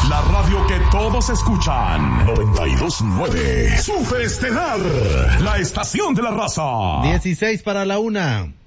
La radio que todos escuchan. 92.9. Superestelar. La estación de la raza. 16 para la 1.